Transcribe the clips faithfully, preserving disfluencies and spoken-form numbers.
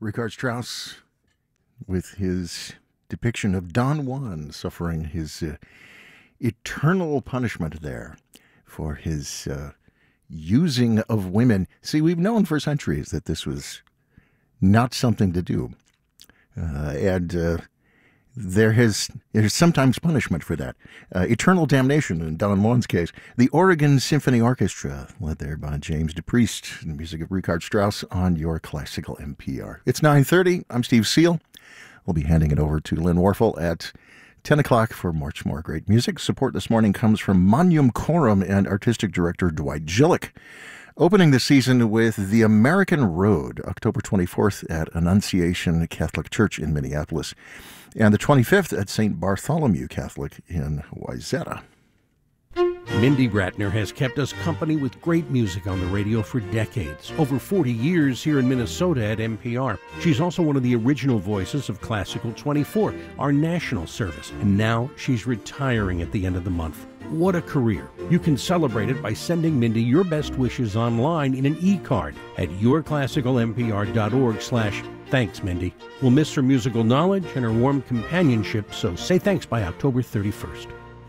Richard Strauss with his depiction of Don Juan suffering his uh, eternal punishment there for his uh, using of women. See, we've known for centuries that this was not something to do. Uh, and uh, there has there's sometimes punishment for that. Uh, eternal damnation in Don Juan's case. The Oregon Symphony Orchestra, led there by James DePriest, the music of Richard Strauss on your classical N P R. It's nine thirty. I'm Steve Seal. We'll be handing it over to Lynn Warfel at ten o'clock for much more great music. Support this morning comes from Monium Corum and artistic director Dwight Gillick. Opening the season with The American Road, October twenty-fourth at Annunciation Catholic Church in Minneapolis, and the twenty-fifth at Saint Bartholomew Catholic in Wayzata. Mindy Bratner has kept us company with great music on the radio for decades, over forty years here in Minnesota at N P R. She's also one of the original voices of Classical twenty-four, our national service, and now she's retiring at the end of the month. What a career. You can celebrate it by sending Mindy your best wishes online in an e-card at yourclassical.npr.org slash thanks, Mindy. We'll miss her musical knowledge and her warm companionship, so say thanks by October thirty-first.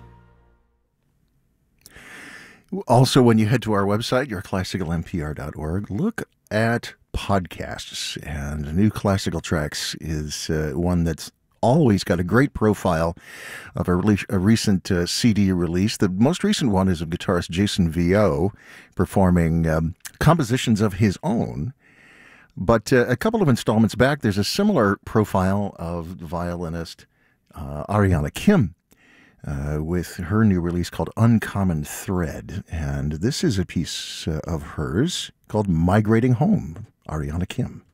Also, when you head to our website, your classical N P R dot org, look at podcasts. And New Classical Tracks is uh, one that's always got a great profile of a, release, a recent uh, C D release. The most recent one is of guitarist Jason Vio performing um, compositions of his own. But uh, a couple of installments back, there's a similar profile of violinist uh, Ariana Kim. Uh, with her new release called Uncommon Thread. And this is a piece uh, of hers called Migrating Home, Ariana Kim.